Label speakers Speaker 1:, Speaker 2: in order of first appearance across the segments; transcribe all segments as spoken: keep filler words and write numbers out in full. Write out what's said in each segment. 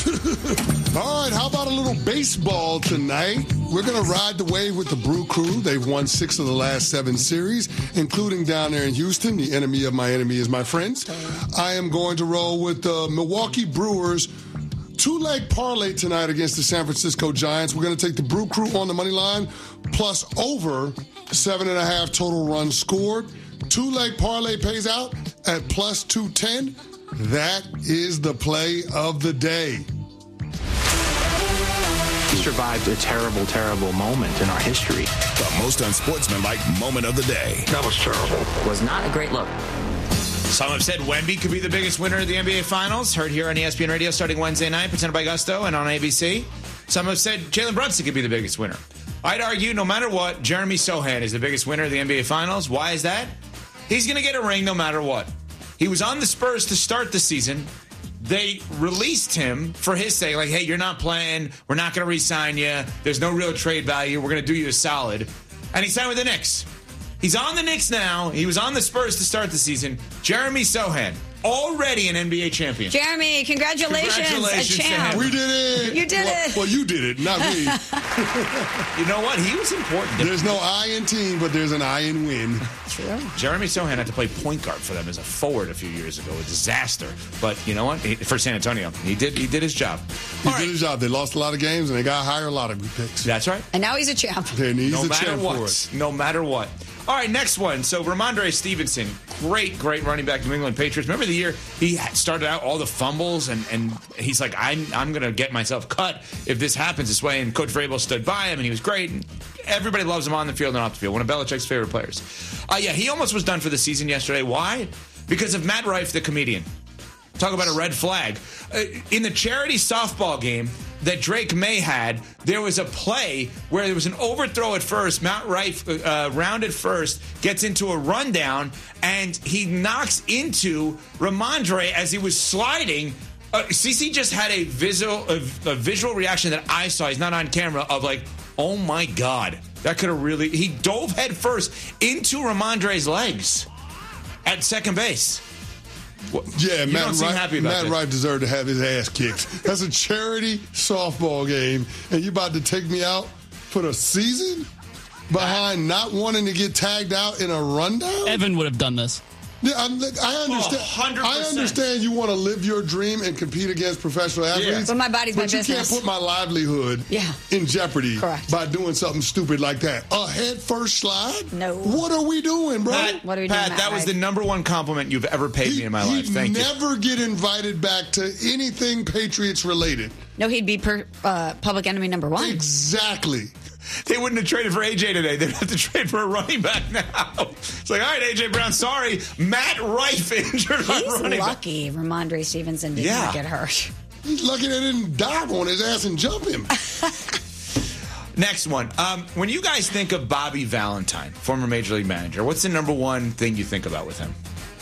Speaker 1: All right, how about a little baseball tonight? We're going to ride the wave with the Brew Crew. They've won six of the last seven series, including down there in Houston. The enemy of my enemy is my friends. I am going to roll with the Milwaukee Brewers. Two-leg parlay tonight against the San Francisco Giants. We're going to take the Brew Crew on the money line, plus over seven and a half total runs scored. Two-leg parlay pays out at plus two ten. That is the play of the day.
Speaker 2: We survived a terrible, terrible moment in our history.
Speaker 3: The most unsportsmanlike moment of the day.
Speaker 2: That was terrible. It was not a great look.
Speaker 4: Some have said Wemby could be the biggest winner of the N B A Finals. Heard here on E S P N Radio starting Wednesday night, presented by Gusto and on A B C. Some have said Jalen Brunson could be the biggest winner. I'd argue, no matter what, Jeremy Sohan is the biggest winner of the N B A Finals. Why is that? He's going to get a ring no matter what. He was on the Spurs to start the season. They released him for his sake, like, hey, you're not playing. We're not going to re-sign you. There's no real trade value. We're going to do you a solid. And he signed with the Knicks. He's on the Knicks now. He was on the Spurs to start the season. Jeremy Sohan, already an N B A champion.
Speaker 5: Jeremy, congratulations.
Speaker 4: Congratulations
Speaker 5: a champ.
Speaker 1: We did it.
Speaker 5: You did
Speaker 1: well,
Speaker 5: it.
Speaker 1: Well, you did it, not me.
Speaker 4: You know what? He was important.
Speaker 1: There's no I in team, but there's an I in win.
Speaker 5: True.
Speaker 4: Jeremy Sohan had to play point guard for them as a forward a few years ago. A disaster. But you know what? He, for San Antonio, he did He did his job.
Speaker 1: He
Speaker 4: All
Speaker 1: did
Speaker 4: right.
Speaker 1: his job. They lost a lot of games, and they got higher lottery picks.
Speaker 4: That's right.
Speaker 5: And now he's a champ.
Speaker 1: And he's
Speaker 4: No
Speaker 1: a
Speaker 4: matter
Speaker 1: champ
Speaker 4: what.
Speaker 1: for us.
Speaker 4: No matter what. All right, next one. So Ramondre Stevenson, great, great running back, New England Patriots. Remember the year he had started out all the fumbles, and, and he's like, I'm I'm going to get myself cut if this happens this way. And Coach Vrabel stood by him, and he was great. And everybody loves him on the field and off the field. One of Belichick's favorite players. Uh, yeah, he almost was done for the season yesterday. Why? Because of Matt Rife, the comedian. Talk about a red flag. Uh, in the charity softball game that Drake May had, there was a play where there was an overthrow at first. Matt Rife, uh, rounded first, gets into a rundown, and he knocks into Ramondre as he was sliding. Uh, C C just had a visual, a, a visual reaction that I saw. He's not on camera of like, oh my God, that could have really. He dove head first into Ramondre's legs at second base. What?
Speaker 1: Yeah,
Speaker 4: You
Speaker 1: Matt
Speaker 4: don't seem
Speaker 1: Rife,
Speaker 4: happy about
Speaker 1: Matt
Speaker 4: this.
Speaker 1: Rife deserved to have his ass kicked. That's a charity softball game, and you about to take me out for the season behind not wanting to get tagged out in a rundown?
Speaker 6: Evan would have done this.
Speaker 1: Yeah, I'm, I understand.
Speaker 4: Oh, one hundred percent.
Speaker 1: I understand you want to live your dream and compete against professional athletes.
Speaker 5: But my body's my
Speaker 1: but you
Speaker 5: business.
Speaker 1: can't put my livelihood
Speaker 5: Yeah.
Speaker 1: in jeopardy
Speaker 5: Correct.
Speaker 1: by doing something stupid like that. A head first slide?
Speaker 5: No.
Speaker 1: What are we doing, bro?
Speaker 4: Pat,
Speaker 5: What are we
Speaker 4: Pat,
Speaker 5: doing,
Speaker 4: that
Speaker 5: Matt
Speaker 4: was
Speaker 5: Rife?
Speaker 4: the number one compliment you've ever paid me in my life.
Speaker 1: He'd
Speaker 4: Thank you.
Speaker 1: never get invited back to anything Patriots related.
Speaker 5: No, he'd be per, uh, public enemy number one.
Speaker 1: Exactly.
Speaker 4: They wouldn't have traded for A J today. They'd have to trade for a running back now. It's like, all right, A J Brown, sorry. Matt Rife injured our
Speaker 5: He's
Speaker 4: running back.
Speaker 5: lucky Ramondre Stevenson did
Speaker 4: Yeah.
Speaker 5: not get hurt.
Speaker 1: He's lucky they didn't dive on his ass and jump him.
Speaker 4: Next one. Um, when you guys think of Bobby Valentine, former Major League manager, what's the number one thing you think about with him?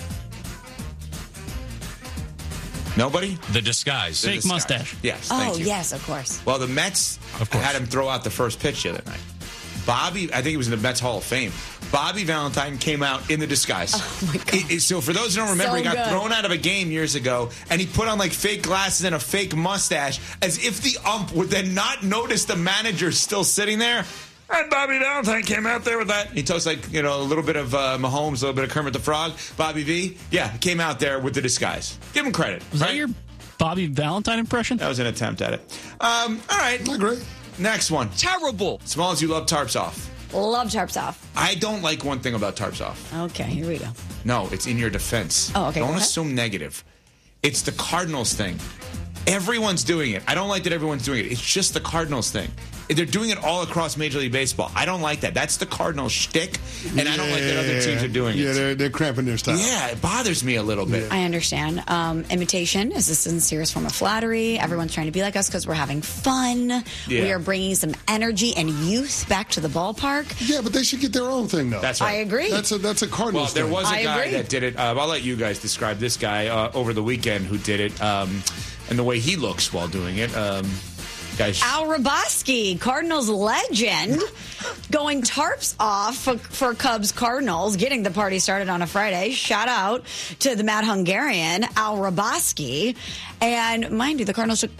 Speaker 4: Nobody?
Speaker 7: The disguise.
Speaker 4: The
Speaker 6: Fake
Speaker 4: disguise.
Speaker 6: mustache.
Speaker 4: Yes,
Speaker 5: Oh,
Speaker 4: thank you.
Speaker 5: yes, of course.
Speaker 4: Well, the Mets
Speaker 7: Of course.
Speaker 4: had him throw out the first pitch the other night. Bobby, I think he was in the Mets Hall of Fame. Bobby Valentine came out in the disguise.
Speaker 5: Oh, my God.
Speaker 4: It- it- so for those who don't remember,
Speaker 5: So
Speaker 4: he got
Speaker 5: good.
Speaker 4: thrown out of a game years ago, and he put on like fake glasses and a fake mustache, as if the ump would then not notice the manager still sitting there. And Bobby Valentine came out there with that. He talks like, you know, a little bit of uh, Mahomes, a little bit of Kermit the Frog. Bobby V, yeah, came out there with the disguise. Give him credit.
Speaker 6: Was
Speaker 4: right?
Speaker 6: that your Bobby Valentine impression?
Speaker 4: That was an attempt at it. Um, all right.
Speaker 1: Not great.
Speaker 4: Next one.
Speaker 7: Terrible.
Speaker 4: Small as you love tarps off.
Speaker 5: Love tarps off.
Speaker 4: I don't like one thing about tarps off.
Speaker 5: Okay, here we go.
Speaker 4: No, it's in your defense.
Speaker 5: Oh, okay, go
Speaker 4: Don't
Speaker 5: ahead.
Speaker 4: assume negative. It's the Cardinals thing. Everyone's doing it. I don't like that everyone's doing it. It's just the Cardinals thing. They're doing it all across Major League Baseball. I don't like that. That's the Cardinals shtick, and I don't like that other teams are doing
Speaker 1: yeah,
Speaker 4: it.
Speaker 1: they're, they're cramping their style.
Speaker 4: Yeah, it bothers me a little bit.
Speaker 5: I understand. Um, imitation is the sincerest form of flattery. Everyone's trying to be like us because we're having fun.
Speaker 4: Yeah.
Speaker 5: We are bringing some energy and youth back to the ballpark.
Speaker 1: Yeah, but they should get their own thing, though.
Speaker 4: That's
Speaker 5: I
Speaker 4: right.
Speaker 5: agree.
Speaker 1: That's a that's a
Speaker 4: Well,
Speaker 1: Cardinals
Speaker 4: there
Speaker 1: thing.
Speaker 4: was a
Speaker 5: I
Speaker 4: guy
Speaker 5: agree.
Speaker 4: that did it. Uh, I'll let you guys describe this guy uh, over the weekend who did it, um, and the way he looks while doing it. Um, guys,
Speaker 5: Al Raboski, Cardinals legend, going tarps off for, for Cubs Cardinals, getting the party started on a Friday. Shout out to the Mad Hungarian, Al Raboski. And mind you, the Cardinals took